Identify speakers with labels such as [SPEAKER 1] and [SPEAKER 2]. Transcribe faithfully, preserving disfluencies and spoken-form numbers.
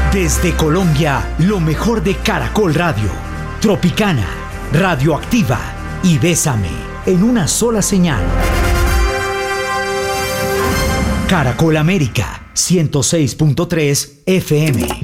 [SPEAKER 1] Desde Colombia, lo mejor de Caracol Radio, Tropicana, Radioactiva y Bésame, en una sola señal. Caracol América, ciento seis punto tres F M.